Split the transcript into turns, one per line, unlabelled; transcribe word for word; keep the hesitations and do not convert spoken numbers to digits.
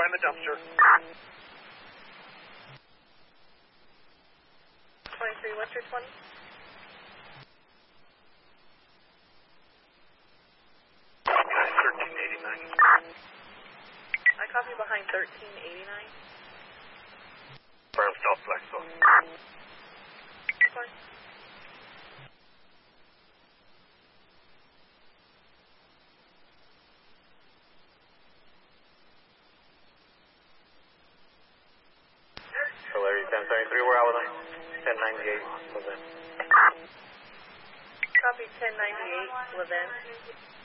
find the dumpster.
twenty-three, what's your twenty?
thirteen eighty-nine.
I copy behind thirteen eighty-nine.
Brown South Blackstone.
Fine.
Larry, ten seventy-three, where are we? ten ninety-eight, was it?
Copy ten ninety-eight, Levin.